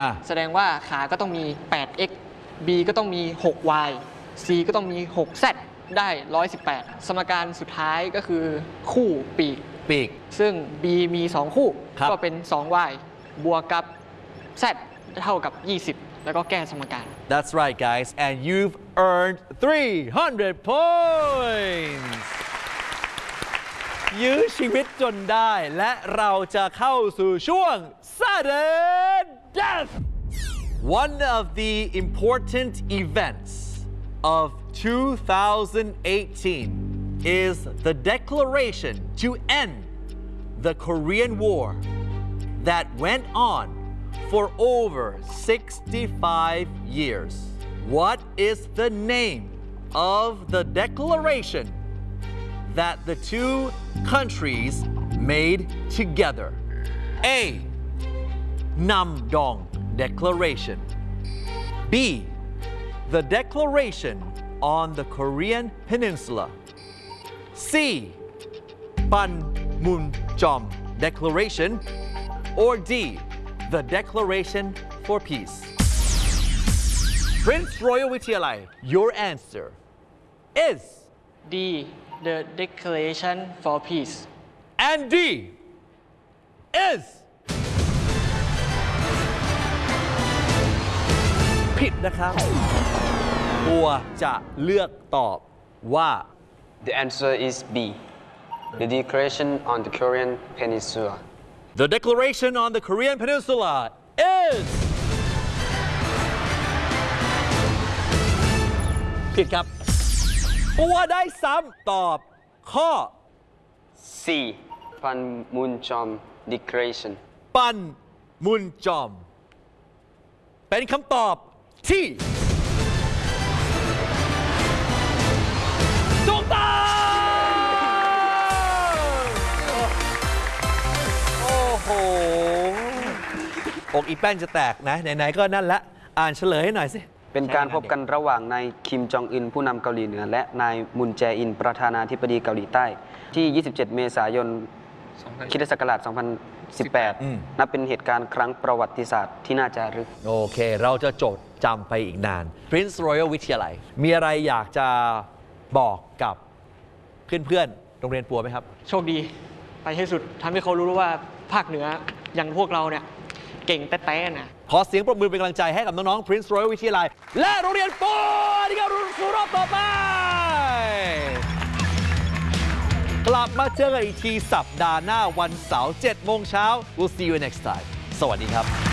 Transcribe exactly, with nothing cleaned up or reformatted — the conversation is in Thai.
แสดงว่าขาก็ต้องมี แปด เอ็กซ์ B ก็ต้องมี หก วาย C ก็ต้องมี หก แซด ได้ หนึ่งร้อยสิบแปด สมการสุดท้ายก็คือคู่ปีกปีกซึ่ง B มี สอง คู่ก็เป็น สอง วาย บวกกับ Z เท่ากับ ยี่สิบ แล้วก็แก้สมการ That's right guys and you've earned three hundred points ยื้อชีวิตจนได้และเราจะเข้าสู่ช่วง Sudden Death One of the important events of two thousand eighteen is the declaration to end the Korean War that went on for over sixty-five years. What is the name of the declaration that the two countries made together? A. Namdong Declaration. B. The Declaration on the Korean Peninsula. C. Panmunjom Declaration. Or D. The Declaration for Peace. Prince Royal วิทยาลัย Your answer is D. The Declaration for Peace. And D is ผิดนะครับตัวจะเลือกตอบว่า The answer is B. The Declaration on the Korean Peninsula. The Declaration on the Korean Peninsula is ผิดครับตัวได้ซ้ำตอบข้อ C. Panmunjom Declaration. ปันมุนจอมเป็นคำตอบที่ถูกต้องโอ้โหอกอีแป้นจะแตกนะไหนๆก็นั่นละอ่านเฉลยให้หน่อยสิเป็นการพบกันระหว่างนายคิมจองอึนผู้นำเกาหลีเหนือและนายมุนแจอินประธานาธิบดีเกาหลีใต้ที่ยี่สิบเจ็ดเมษายนคริสตศักราชสองพันสิบแปดนับเป็นเหตุการณ์ครั้งประวัติศาสตร์ที่น่าจารึกโอเคเราจะจดจำไปอีกนาน Prince Royal วิทยาลัยมีอะไรอยากจะบอกกับเพื่อนๆโรงเรียนปัวไหมครับโชคดีไปให้สุดทำให้เขารู้ว่าภาคเหนืออย่างพวกเราเนี่ยเก่งแต้ๆนะขอเสียงปรบมือเป็นกำลังใจให้กับน้องๆ Prince Royal วิทยาลัยและโรงเรียนปัวที่เข้าสู่รอบต่อไปกลับมาเจอกันอีกทีสัปดาห์หน้าวันเสาร์เจ็ดโมงเช้า We'll see you next time สวัสดีครับ